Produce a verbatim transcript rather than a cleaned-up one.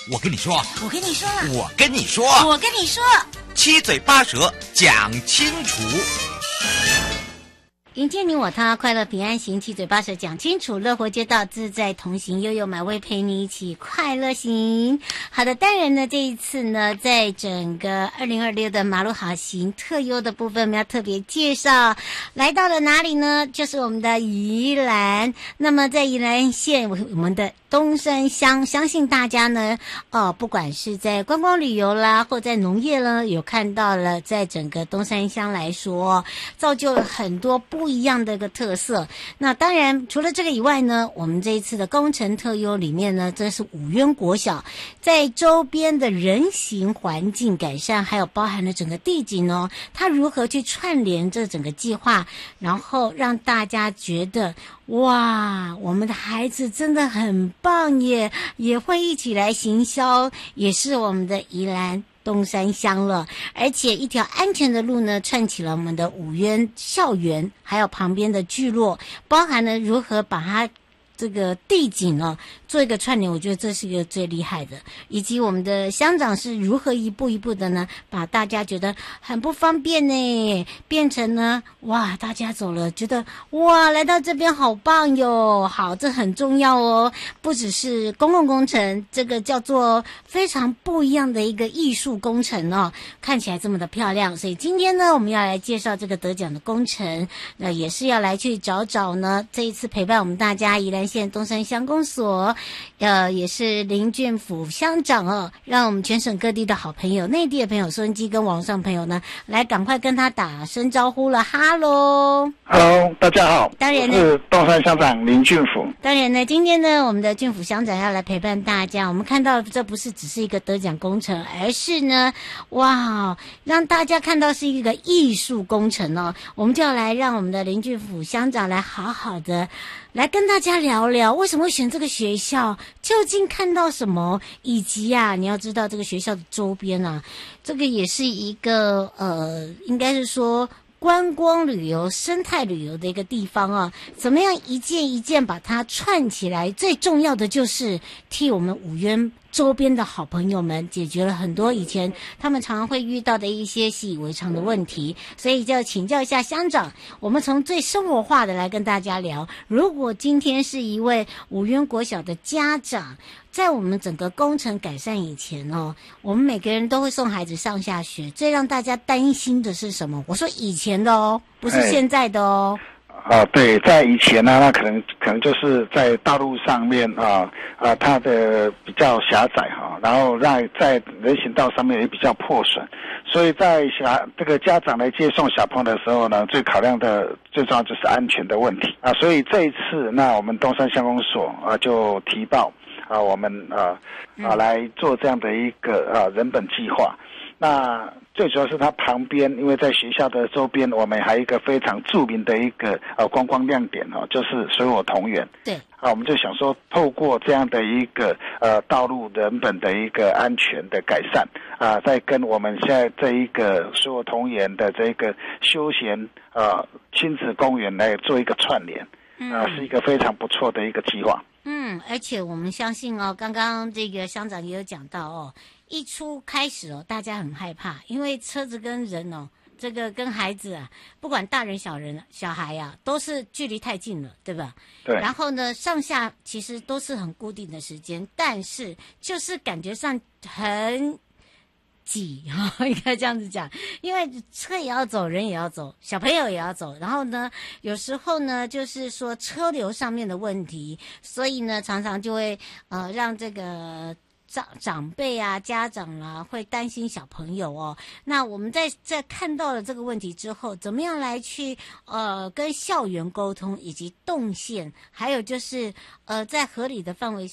我跟你说， 我跟你说了， 我跟你说， 我跟你说， 七嘴八舌讲清楚。 迎接你我他，快乐平安行，七嘴八舌讲清楚，乐活街道自在同行，悠悠美味陪你一起快乐行。好的，当然呢，这一次呢，在整个二零二六的马路好行特优的部分，我们要特别介绍，来到了哪里呢？就是我们的宜兰。那么在宜兰县，我们的东山乡，相信大家呢，哦，不管是在观光旅游啦，或在农业呢，有看到了，在整个东山乡来说，造就了很多不一样的一个特色。那当然，除了这个以外呢，我们这一次的工程特优里面呢，这是五渊国小在周边的人行环境改善，还有包含了整个地景哦，它如何去串联这整个计划，然后让大家觉得哇，我们的孩子真的很棒耶，也会一起来行销，也是我们的宜兰东山乡了。而且一条安全的路呢，串起了我们的五渊校园，还有旁边的聚落，包含了如何把它这个地景呢做一个串联，我觉得这是一个最厉害的，以及我们的乡长是如何一步一步的呢，把大家觉得很不方便呢，变成呢，哇，大家走了觉得哇，来到这边好棒哟，好，这很重要哦，不只是公共工程，这个叫做非常不一样的一个艺术工程哦，看起来这么的漂亮，所以今天呢，我们要来介绍这个得奖的工程，那也是要来去找找呢，这一次陪伴我们大家宜兰县东山乡公所。呃，也是林俊甫乡长哦，让我们全省各地的好朋友、内地的朋友、收音机跟网上朋友呢，来赶快跟他打声招呼了，哈喽 ，Hello， 大家好， 当然呢， 我是东山乡长林俊甫。 当然呢，今天呢，我们的俊甫乡长要来陪伴大家。我们看到这不是只是一个得奖工程，而是呢，哇，让大家看到是一个艺术工程哦。我们就要来让我们的林俊甫乡长来好好的。来跟大家聊聊为什么会选这个学校，究竟看到什么，以及啊，你要知道这个学校的周边啊，这个也是一个呃，应该是说观光旅游、生态旅游的一个地方啊，怎么样一件一件把它串起来？最重要的就是替我们五渊周边的好朋友们解决了很多以前他们常常会遇到的一些习以为常的问题，所以就请教一下乡长，我们从最生活化的来跟大家聊。如果今天是一位五渊国小的家长，在我们整个工程改善以前哦，我们每个人都会送孩子上下学，最让大家担心的是什么？我说以前的哦，不是现在的哦。 啊，对，在以前呢，那可能可能就是在道路上面啊啊，它的比较狭窄哈、啊，然后让在人行道上面也比较破损，所以在小这个家长来接送小朋友的时候呢，最考量的最重要就是安全的问题啊，所以这一次那我们东山乡公所啊就提报啊，我们啊啊来做这样的一个啊人本计划。那最主要是它旁边，因为在学校的周边，我们还有一个非常著名的一个呃观光亮点哦，就是水火同源。 对啊，我们就想说，透过这样的一个呃道路人本的一个安全的改善啊，再跟我们现在这一个水火同源的这个休闲呃亲子公园来做一个串联，啊，是一个非常不错的一个计划。 嗯，而且我们相信哦，刚刚这个乡长也有讲到哦，一出开始哦，大家很害怕，因为车子跟人哦，这个跟孩子啊，不管大人小人小孩啊，都是距离太近了，对吧？ 对。 然后呢，上下其实都是很固定的时间，但是就是感觉上很挤，应该这样子讲，因为车也要走，人也要走，小朋友也要走，然后呢，有时候呢，就是说车流上面的问题，所以呢，常常就会呃让这个长长辈啊、家长啊会担心小朋友哦。那我们在在看到了这个问题之后，怎么样来去呃跟校园沟通，以及动线，还有就是呃在合理的范围